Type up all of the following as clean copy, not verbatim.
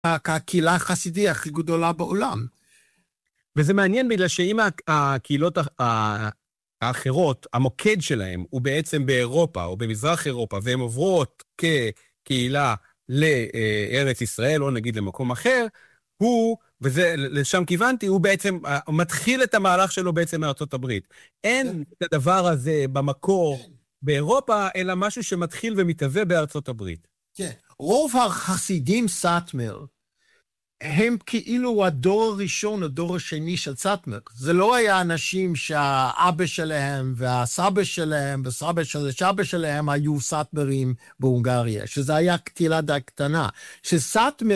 הקהילה החסידית הכי גדולה בעולם. וזה מעניין בגלל שאם הקהילות האחרות, המוקד שלהם הוא בעצם באירופה או במזרח אירופה, והן עוברות כקהילה לארץ ישראל, או נגיד למקום אחר, וזה לשם כיוונתי, הוא בעצם מתחיל את המהלך שלו בעצם מארצות הברית. אין את הדבר הזה במקור באירופה, אלא משהו שמתחיל ומתהווה בארצות הברית. כן, רוב החסידים סאטמר, הם כאילו הדור הראשון, הדור השני של סאטמר. זה לא היה אנשים שהאבא שלהם והסבא שלהם וסבא של סבא שלהם היו סאטמרים בהונגריה, שזה היה קהילה די קטנה. שסאטמר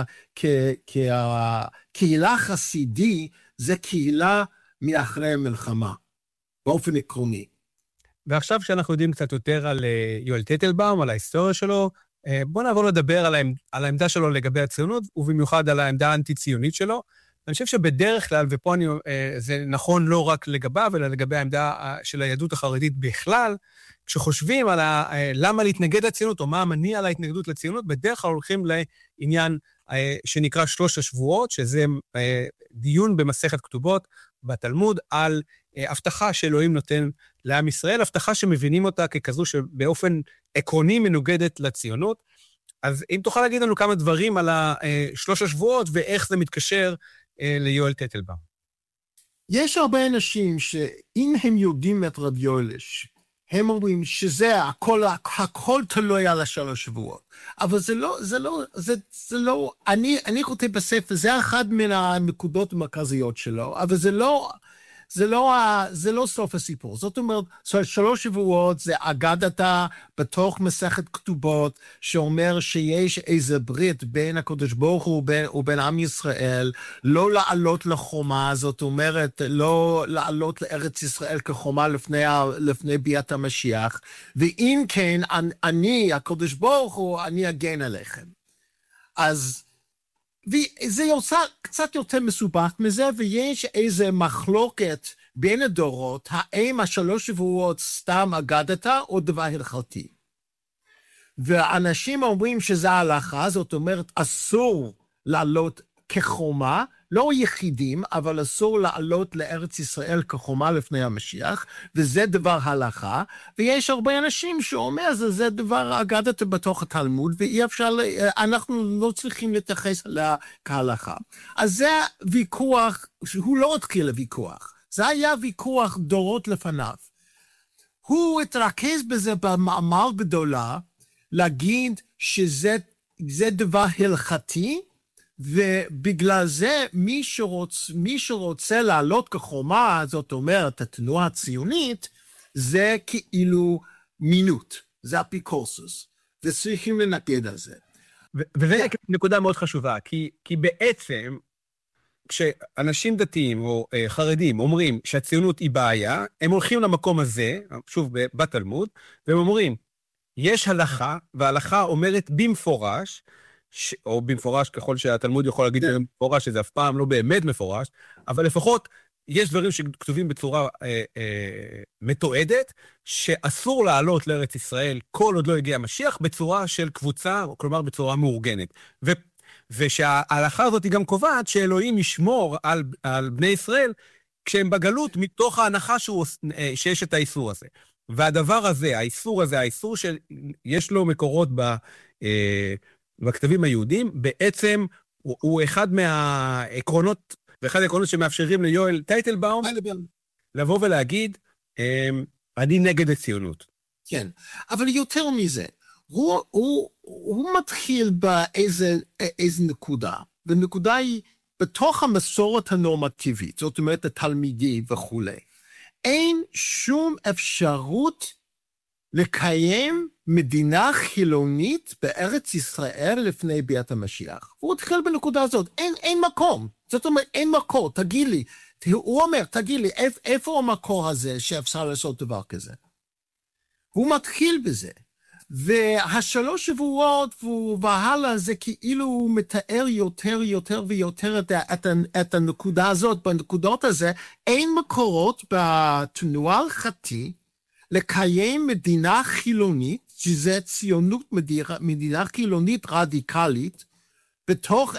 כקהילה חסידי, זה קהילה מאחרי המלחמה, באופן עקרוני. ועכשיו שאנחנו יודעים קצת יותר על יואל טייטלבאום, על ההיסטוריה שלו, בואו נעבור לדבר על העמדה שלו לגבי הציונות, ובמיוחד על העמדה האנטי-ציונית שלו. אני חושב שבדרך כלל, ופה זה נכון לא רק לגביו, אלא לגבי העמדה של היהדות החרדית בכלל, כשחושבים על למה להתנגד לציונות, או מה המניע להתנגדות לציונות, בדרך כלל הולכים לעניין שנקרא 3 השבועות, שזה דיון במסכת כתובות בתלמוד, על הבטחה שאלוהים נותן לעם ישראל, הבטחה שמבינים אותה ככזו שבאופן עקרוני מנוגדת לציונות. אז אם תוכל להגיד לנו כמה דברים על 3 השבועות, ואיך זה מתקשר ליואל טייטלבאום. יש הרבה אנשים שאם הם יודעים את רב יואלש, הם אומרים שזה הכל תלוי על 3 שבועות. אבל זה לא, אני כותב בספר, זה אחד מן הנקודות המרכזיות שלו, אבל זה לא סוף הסיפור. זאת אומרת, 3 שבועות זה אגדתה בתוך מסכת כתובות, שאומר שיש איזה ברית בין הקדוש ברוך הוא ובין עם ישראל, לא לעלות לחומה, זאת אומרת, לא לעלות לארץ ישראל כחומה לפני ביאת המשיח, ואם כן, אני, הקדוש ברוך הוא, אני אגן עליכם. אז וזה יוצא קצת יותר מסובך מזה, ויש איזה מחלוקת בין הדורות, האם 3 שבועות סתם אגדתה או דבר הלכתי. ואנשים אומרים שזה ההלכה, זאת אומרת, אסור לעלות כחומה, לא יחידים, אבל אסור לעלות לארץ ישראל כחומה לפני המשיח, וזה דבר הלכה, ויש הרבה אנשים שאומר, זה דבר אגדתה בתוך התלמוד, ואי אפשר, אנחנו לא צריכים להתייחס אליה כהלכה. אז זה ויכוח, שהוא לא התחיל לוויכוח, זה היה ויכוח דורות לפניו. הוא התרכז בזה במאמר גדולה, להגיד שזה דבר הלכתי, ובגלל זה מי שרוצה לעלות כחומה, זאת אומרת, התנועה הציונית, זה כאילו מינות, זה אפיקורסוס, וצריכים לנגד על זה. וזה נקודה מאוד חשובה, כי בעצם, כשאנשים דתיים או חרדים אומרים שהציונות היא בעיה, הם הולכים למקום הזה, שוב בתלמוד, והם אומרים, יש הלכה, וההלכה אומרת במפורש, או במפורש ככל שהתלמוד יכול להגיד במפורש, שזה אף פעם לא באמת מפורש, אבל לפחות יש דברים שכתובים בצורה מתועדת, שאסור לעלות לארץ ישראל כל עוד לא הגיע המשיח, בצורה של קבוצה, כלומר בצורה מאורגנת. ושההלכה הזאת היא גם קובעת שאלוהים ישמור על בני ישראל, כשהם בגלות מתוך ההנחה שיש את האיסור הזה. והדבר הזה, האיסור שיש לו מקורות בכתבים היהודים, בעצם הוא אחד מהעקרונות, ואחד העקרונות שמאפשרים ליואל טייטלבאום, לבוא ולהגיד, אני נגד הציונות. כן, אבל יותר מזה, הוא מתחיל באיזה נקודה, ונקודה היא בתוך המסורת הנורמטיבית, זאת אומרת התלמידי וכו'. אין שום אפשרות לקיים מדינה חילונית בארץ ישראל לפני ביאת המשיח. הוא התחיל בנקודה הזאת, אין מקום. זאת אומרת, אין מקור, תגיד לי. הוא אומר, תגיד לי, איפה המקור הזה שאפשר לעשות דבר כזה? הוא מתחיל בזה. והשלוש שבועות והלאה זה כאילו הוא מתאר יותר ויותר את הנקודה הזאת. בנקודות הזה אין מקורות בתנועה ההלכתית לקיים מדינה חילונית, שזה ציונות, מדינה חילונית רדיקלית, בתוך